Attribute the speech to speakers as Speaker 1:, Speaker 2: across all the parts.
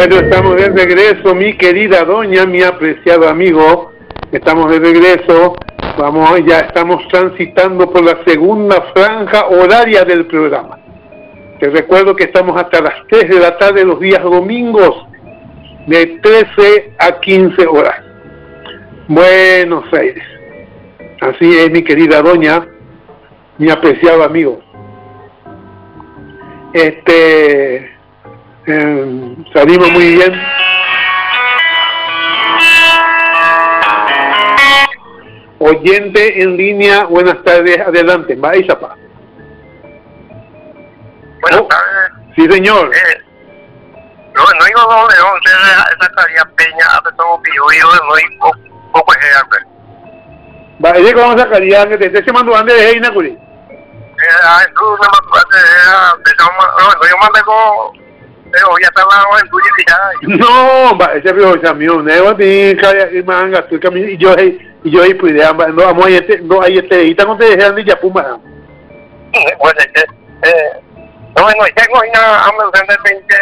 Speaker 1: Bueno, estamos de regreso, mi querida doña, mi apreciado amigo. Estamos de regreso. Vamos, ya estamos transitando por la segunda franja horaria del programa. Te recuerdo que estamos hasta las 3 de la tarde los días domingos, de 13 a 15 horas. Buenos Aires. Así es, mi querida doña, mi apreciado amigo. Salimos muy bien. Oyente en línea, buenas tardes, adelante, va Isapa.
Speaker 2: Buenas tardes.
Speaker 1: Sí, señor.
Speaker 2: No digo dónde, esa caría peña, hace todo que yo no digo poco es real.
Speaker 1: Va, ella con esa calidad que te esté llamando antes de Heina, Curi.
Speaker 2: Tú yo mandé con... ya está hablando en tuyo y ya.
Speaker 1: No, va, ese viejo camión, manga, tú camino y yo ahí pues no vamos no hay y no te dejan de ya puma.
Speaker 2: Pues no tengo una ambulancia de 20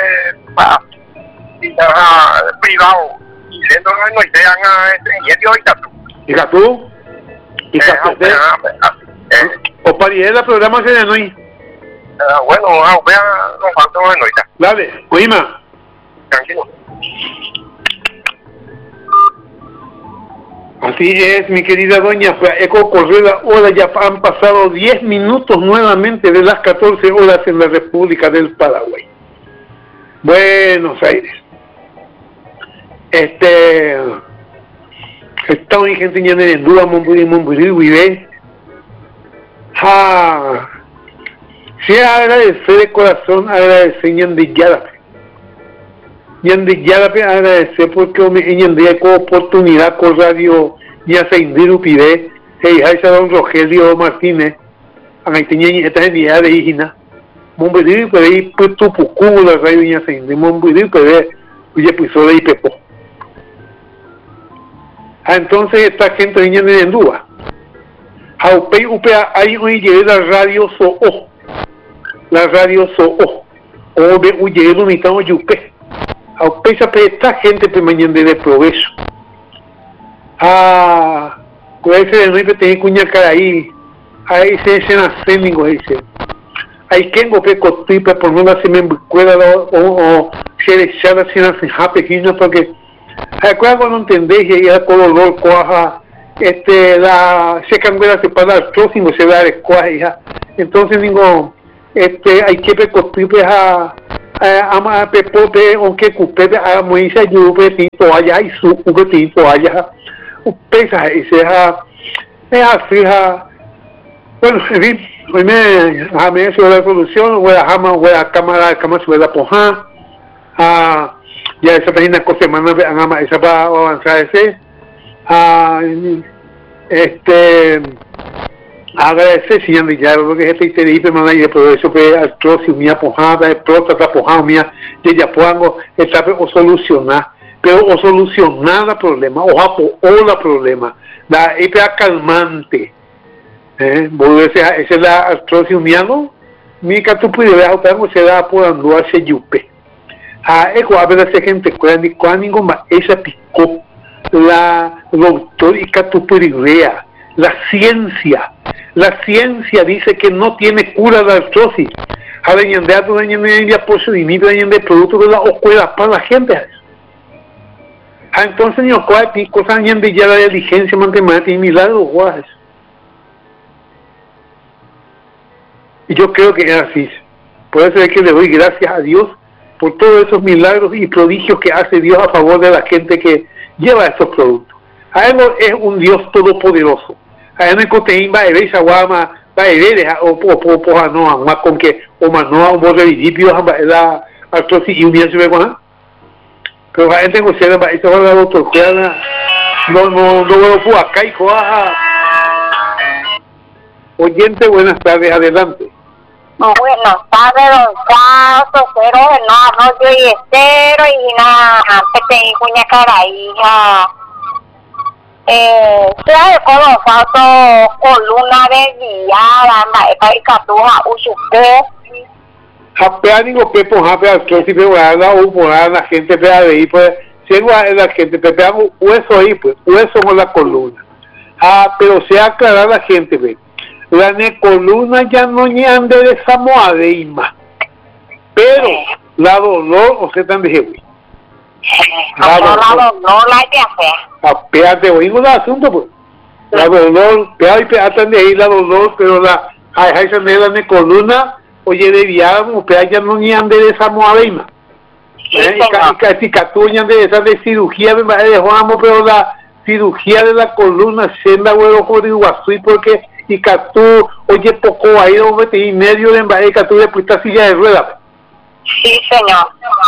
Speaker 2: privado y dentro no idean y es ahorita tú.
Speaker 1: ¿Y o para ir la programa se de noy.
Speaker 2: Bueno, vea los faltos de noita.
Speaker 1: Dale, oíma.
Speaker 2: Tranquilo.
Speaker 1: Así es, mi querida doña, eco corrida hora, ya han pasado 10 minutos nuevamente de las 14 horas en la República del Paraguay. Buenos Aires. Estamos en gente ya en duda, Momburí, Huivé. Sí, agradecer de corazón, agradecer Yandiyarape, agradecer porque me Yandiyarape con oportunidad con radio Yasaindiru Pide, Haisa Don Rogelio Martínez, a la tenía esta entidad de Hijina, Momburí, pero ahí pues tu pucu la radio Yasaindiru, Momburí, pero oye, pues solo ahí pepo. Entonces esta gente venía de duda. Haupei upea hay un llegue la radio Soho. La radio Soho. O de uye no mitad yupe. Haupei sabe esta gente pe mañana de provecho. Con ese de no te cuña cara ahí. Ahí se nace ningo dice. Hay que ngope cotipe por no la se me escuela o se le echara sin hacer pequeño porque cuando no entendés y ya con dolor cuaja se cambia se para el próximo se da el cuaja entonces digo hay que pecotripe a pepote o que cupete a moisa yupe tinto allá y su upe tinto allá pesa y se así bueno en fin hoy me sobre la producción voy a cámara se va a pojar ya esa página cosa semana esa va a avanzar ese agradecer señor ya lo que este te dice mana y por eso que artrosis mía pojada próstata pojada mía y ya puedo estar o solucionar pero o solucionar el problema o la problema la EPA calmante esa es la artrosis mía no mi que tú puedes ver algo se da por andar se yupe a ver esa gente cuando más esa picó la doctora y catupurirea la ciencia dice que no tiene cura de artrosis a de procedimiento de producto de la oscuridad para la gente entonces yo cuál cosas de ya la diligencia matemática y milagros guas y yo creo que es así por eso es que le doy gracias a Dios por todos esos milagros y prodigios que hace Dios a favor de la gente que lleva estos productos. A él es un Dios todopoderoso. A él no hay va a ver esa guama, va a ver o no, más con que o más no, un buen principio, la artrosis y un día se ve con pero a él tengo que ser, esa va a doctor, no lo puedo acá y oyente, buenas tardes, adelante.
Speaker 3: Buenas tardes, don Caso, cero, no, arroyo y estero y nada, te cuña cara hija. Sea de color falso columna de guiada, anda, esta y catuja, usupe.
Speaker 1: Japeánico que por japea que si pega la gente pega de ahí pues si la gente pega hueso ahí pues hueso con la columna. Pero se aclara la gente ve. La columna ya no ande de Samoa de Ima. Pero la dolor o se tan de jefe.
Speaker 3: La dolor la hay que hacer.
Speaker 1: Espérate, oímos el asunto pues. La dolor, pégate de ahí la dolor, pero la hay la columna. Oye, debíamos, pero ya no ni ande de esa moabeima. Y catuñan de esa de cirugía, me dejamos, pero la cirugía de la columna, senda huevo por iguazui, porque, y catú, oye, poco ahí, y medio de embate, catú de puesta silla de rueda.
Speaker 3: Sí, señor.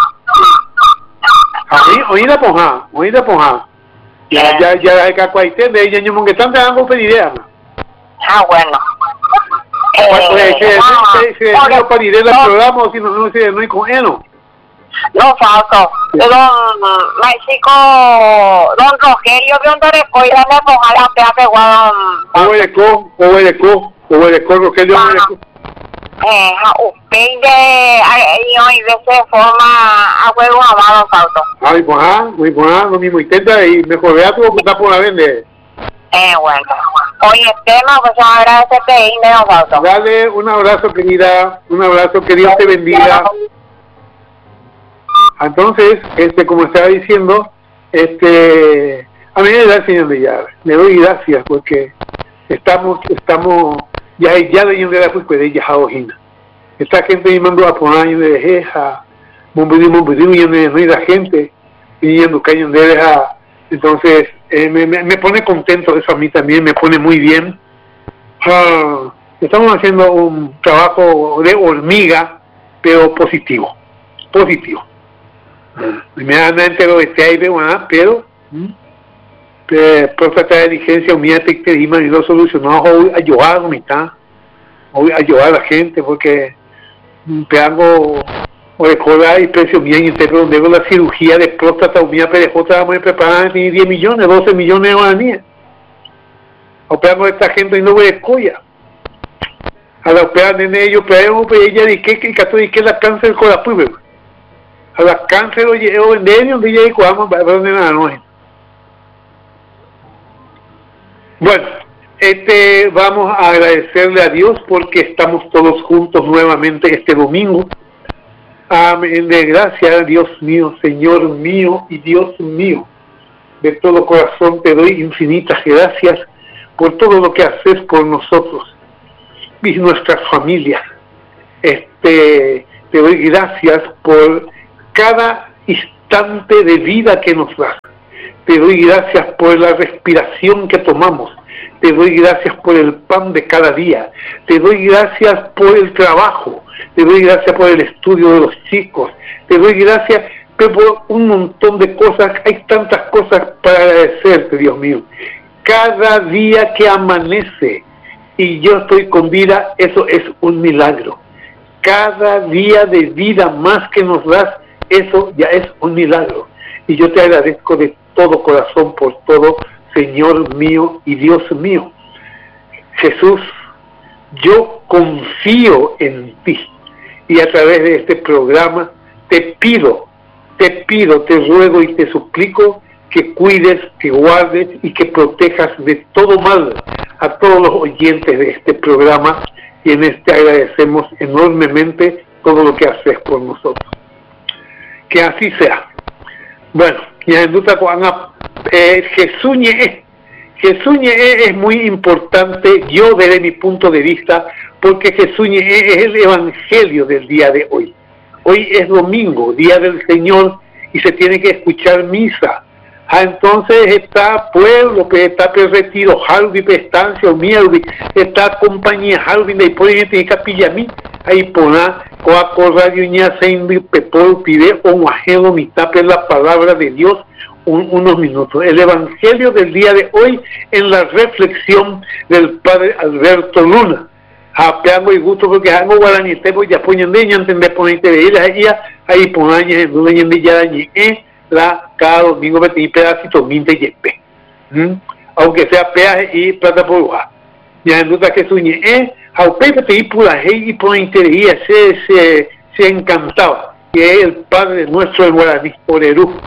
Speaker 1: Oí la ponja. Ya, hay cacuaité, de ella, yo, que están dando idea.
Speaker 3: Bueno.
Speaker 1: Para ir al programa o si no se no hay con eno.
Speaker 3: No, falso. Don Chico, don Rogelio, vio un toreco y dame ponja la pea que guadan.
Speaker 1: Obelecó, Rogelio,
Speaker 3: usted y veces forma a huevo amado, falso.
Speaker 1: Muy buena, lo mismo intenta y mejor vea tu puta por la vende.
Speaker 3: Bueno. Oye, tema, pues agradece pedirme, don Fausto.
Speaker 1: Dale un abrazo, querida, que Dios te bendiga. Entonces, como estaba diciendo, a mí me da señor de llave, le doy gracias porque estamos ya de la pues ya jajojina. Esta gente me mandó a poner años de jeja, bombudín, y no hay la gente, y yendo cañón de deja. Entonces, me pone contento eso a mí también, me pone muy bien. Estamos haciendo un trabajo de hormiga, pero positivo. Inmediatamente lo que hay de una, pero por falta de diligencia, humillate que y lo solucionó hoy ayudar a la gente, porque te hago o recordar y precio mío y donde veo la cirugía de próstata mía perejota muy preparada ni 10 millones, 12 millones de guaraníes. Operamos a esta gente y no voy a escoya. A la operar de ellos, pero ella de que la cáncer con la prueba. A la cáncer oye en ellos donde ella dijo vamos a ver nada no es. Bueno, vamos a agradecerle a Dios porque estamos todos juntos nuevamente este domingo. Amén, de gracias, Dios mío, Señor mío y Dios mío. De todo corazón te doy infinitas gracias por todo lo que haces por nosotros y nuestras familias. Te doy gracias por cada instante de vida que nos das. Te doy gracias por la respiración que tomamos. Te doy gracias por el pan de cada día. Te doy gracias por el trabajo. Te doy gracias por el estudio de los chicos. Te doy gracias por un montón de cosas. Hay tantas cosas para agradecerte, Dios mío. Cada día que amanece y yo estoy con vida, eso es un milagro. Cada día de vida más que nos das, eso ya es un milagro. Y yo te agradezco de todo corazón por todo, Señor mío y Dios mío. Jesús, yo confío en ti y a través de este programa te pido, te ruego y te suplico que cuides, que guardes y que protejas de todo mal a todos los oyentes de este programa y en agradecemos enormemente todo lo que haces por nosotros. Que así sea. Bueno, ya en duda Jesús es muy importante, yo desde mi punto de vista, porque Jesús es el evangelio del día de hoy. Hoy es domingo, día del Señor, y se tiene que escuchar misa. Entonces está pueblo, está retiro, Halvi, estancia, Mielvi, está compañía Halvi, de por gente en capilla mí, ahí pona, coaco radio ña se pepol pide o majelo mitad la palabra de Dios unos minutos. El evangelio del día de hoy en la reflexión del padre Alberto Luna. Apeango y gusto porque hago guaraní, pues ya ponen de ella, entender ponerte de ella, ahí ponen en dueña de ya la cada domingo me tiene pedacito minte yepe. Aunque sea peaje y plata por hoja. Ya en duda que sueñe, aunque te y pura hey y ponerte de ella, encantado, que es el Padre nuestro en guaraní, Orerú.